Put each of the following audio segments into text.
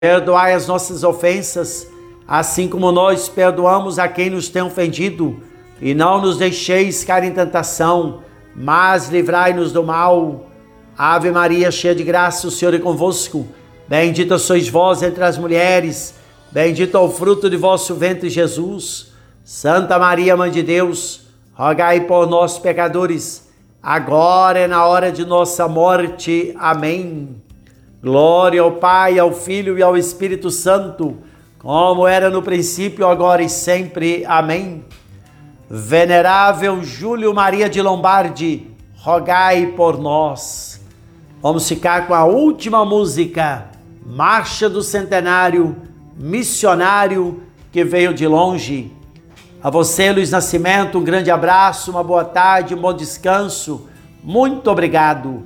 Perdoai as nossas ofensas, assim como nós perdoamos a quem nos tem ofendido. E não nos deixeis cair em tentação, mas livrai-nos do mal. Ave Maria, cheia de graça, o Senhor é convosco. Bendita sois vós entre as mulheres, bendito é o fruto de vosso ventre, Jesus. Santa Maria, Mãe de Deus, rogai por nós, pecadores, agora e na hora de nossa morte. Amém. Glória ao Pai, ao Filho e ao Espírito Santo, como era no princípio, agora e sempre. Amém. Venerável Júlio Maria de Lombardi, rogai por nós. Vamos ficar com a última música, Marcha do Centenário, missionário que veio de longe. A você, Luiz Nascimento, um grande abraço, uma boa tarde, um bom descanso. Muito obrigado.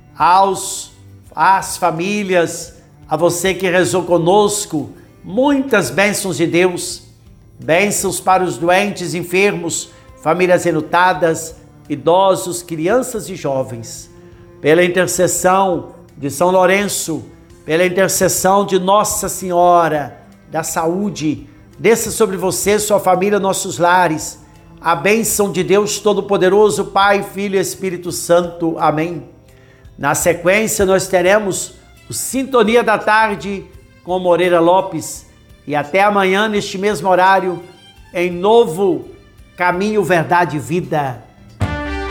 Às famílias, a você que rezou conosco, muitas bênçãos de Deus, bênçãos para os doentes, enfermos, famílias enlutadas, idosos, crianças e jovens. Pela intercessão de São Lourenço, pela intercessão de Nossa Senhora da Saúde, desça sobre você, sua família, nossos lares, a bênção de Deus Todo-Poderoso, Pai, Filho e Espírito Santo. Amém. Na sequência, nós teremos o Sintonia da Tarde com Moreira Lopes. E até amanhã, neste mesmo horário, em novo Caminho, Verdade e Vida.